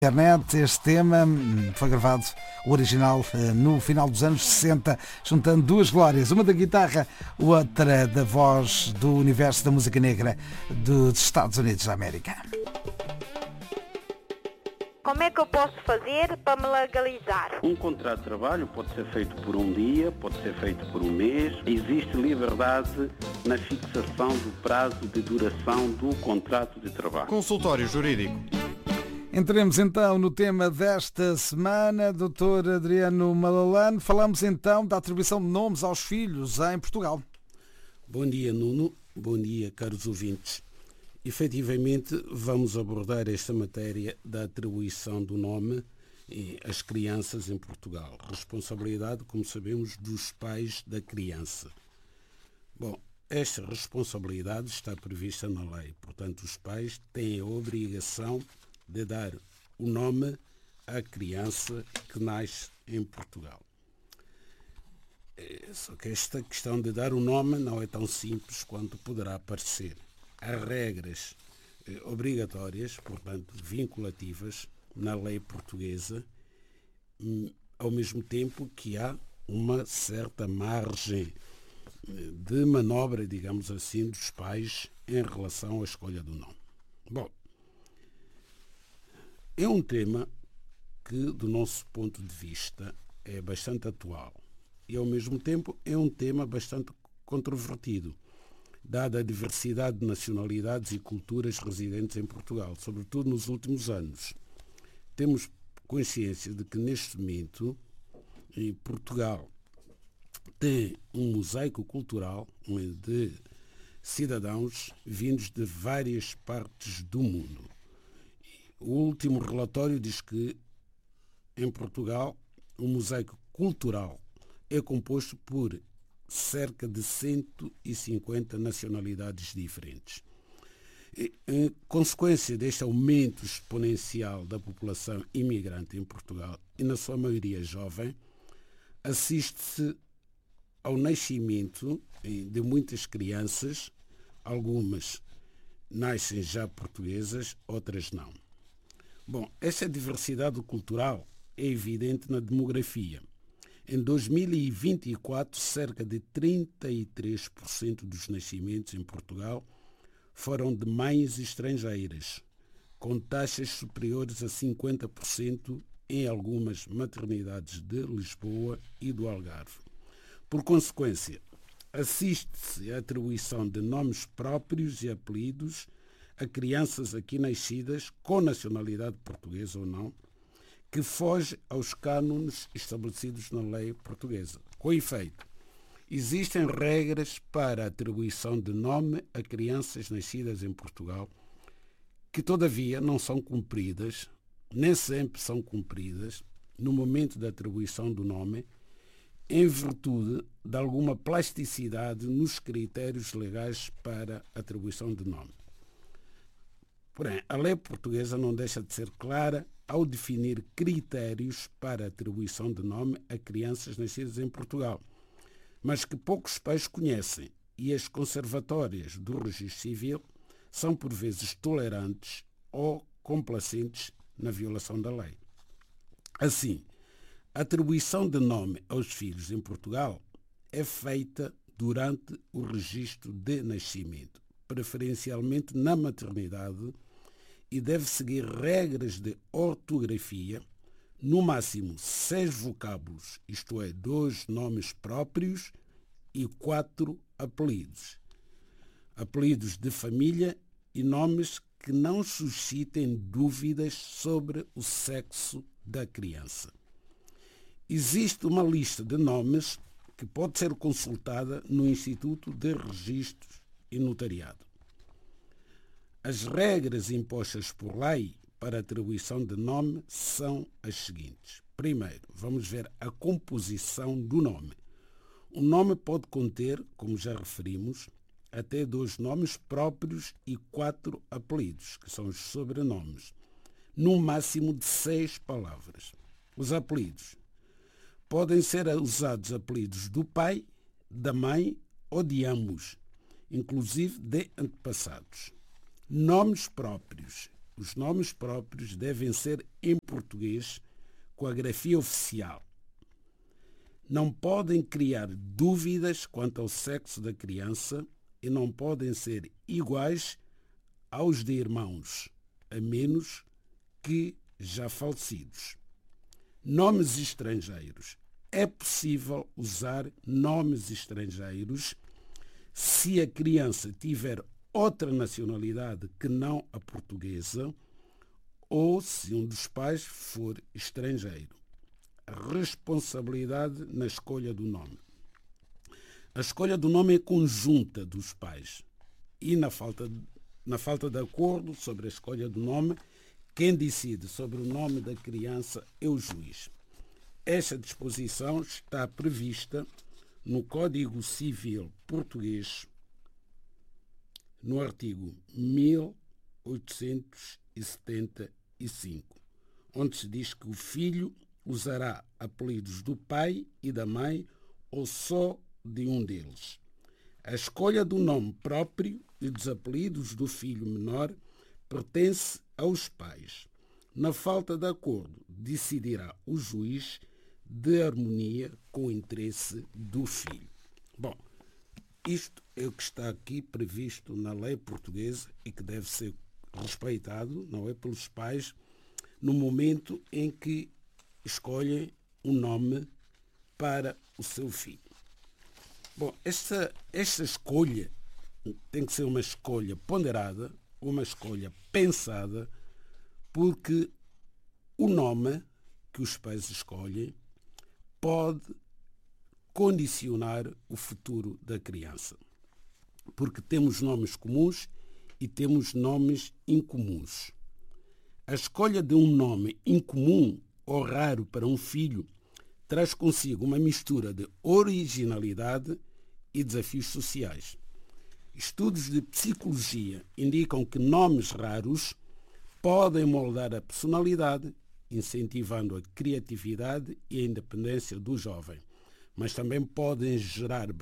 Internet, este tema foi gravado, o original, no final dos anos 60, juntando duas glórias, uma da guitarra, outra da voz do universo da música negra dos Estados Unidos da América. Como é que eu posso fazer para me legalizar? Um contrato de trabalho pode ser feito por um dia, pode ser feito por um mês. Existe liberdade na fixação do prazo de duração do contrato de trabalho. Consultório Jurídico. Entremos então no tema desta semana, Dr. Adriano Malalane. Falamos então da atribuição de nomes aos filhos em Portugal. Bom dia, Nuno. Bom dia, caros ouvintes. Efetivamente, vamos abordar esta matéria da atribuição do nome às crianças em Portugal. Responsabilidade, como sabemos, dos pais da criança. Bom, esta responsabilidade está prevista na lei. Portanto, os pais têm a obrigação de dar o nome à criança que nasce em Portugal. Só que esta questão de dar o nome não é tão simples quanto poderá parecer. Há regras obrigatórias, portanto vinculativas, na lei portuguesa, ao mesmo tempo que há uma certa margem de manobra, digamos assim, dos pais em relação à escolha do nome. Bom, é um tema que, do nosso ponto de vista, é bastante atual e, ao mesmo tempo, é um tema bastante controvertido, dada a diversidade de nacionalidades e culturas residentes em Portugal, sobretudo nos últimos anos. Temos consciência de que, neste momento, em Portugal tem um mosaico cultural de cidadãos vindos de várias partes do mundo. O último relatório diz que, em Portugal, o mosaico cultural é composto por cerca de 150 nacionalidades diferentes. Em consequência deste aumento exponencial da população imigrante em Portugal, e na sua maioria jovem, assiste-se ao nascimento de muitas crianças, algumas nascem já portuguesas, outras não. Bom, essa diversidade cultural é evidente na demografia. Em 2024, cerca de 33% dos nascimentos em Portugal foram de mães estrangeiras, com taxas superiores a 50% em algumas maternidades de Lisboa e do Algarve. Por consequência, assiste-se à atribuição de nomes próprios e apelidos a crianças aqui nascidas, com nacionalidade portuguesa ou não, que foge aos cânones estabelecidos na lei portuguesa. Com efeito, existem regras para a atribuição de nome a crianças nascidas em Portugal que, todavia, não são cumpridas, nem sempre são cumpridas, no momento da atribuição do nome, em virtude de alguma plasticidade nos critérios legais para a atribuição de nome. Porém, a lei portuguesa não deixa de ser clara ao definir critérios para a atribuição de nome a crianças nascidas em Portugal, mas que poucos pais conhecem, e as conservatórias do Registro Civil são por vezes tolerantes ou complacentes na violação da lei. Assim, a atribuição de nome aos filhos em Portugal é feita durante o registro de nascimento, preferencialmente na maternidade, e deve seguir regras de ortografia, no máximo 6 vocábulos, isto é, 2 nomes próprios e 4 apelidos. Apelidos de família e nomes que não suscitem dúvidas sobre o sexo da criança. Existe uma lista de nomes que pode ser consultada no Instituto de Registros e Notariado. As regras impostas por lei para a atribuição de nome são as seguintes. Primeiro, vamos ver a composição do nome. O nome pode conter, como já referimos, até 2 nomes próprios e 4 apelidos, que são os sobrenomes, no máximo de 6 palavras. Os apelidos podem ser usados apelidos do pai, da mãe ou de ambos, inclusive de antepassados. Nomes próprios Os nomes próprios devem ser em português com a grafia oficial. Não podem criar dúvidas quanto ao sexo da criança e não podem ser iguais aos de irmãos, a menos que já falecidos. Nomes estrangeiros. É possível usar nomes estrangeiros se a criança tiver outra nacionalidade que não a portuguesa ou se um dos pais for estrangeiro. A responsabilidade na escolha do nome. A escolha do nome é conjunta dos pais e na falta de acordo sobre a escolha do nome, quem decide sobre o nome da criança é o juiz. Esta disposição está prevista no Código Civil Português, no artigo 1875, onde se diz que o filho usará apelidos do pai e da mãe ou só de um deles. A escolha do nome próprio e dos apelidos do filho menor pertence aos pais. Na falta de acordo, decidirá o juiz de harmonia com o interesse do filho. Bom, isto é o que está aqui previsto na lei portuguesa e que deve ser respeitado, não é, pelos pais no momento em que escolhem um nome para o seu filho. Bom, esta escolha tem que ser uma escolha ponderada, uma escolha pensada, porque o nome que os pais escolhem pode condicionar o futuro da criança. Porque temos nomes comuns e temos nomes incomuns. A escolha de um nome incomum ou raro para um filho traz consigo uma mistura de originalidade e desafios sociais. Estudos de psicologia indicam que nomes raros podem moldar a personalidade, incentivando a criatividade e a independência do jovem, mas também podem gerar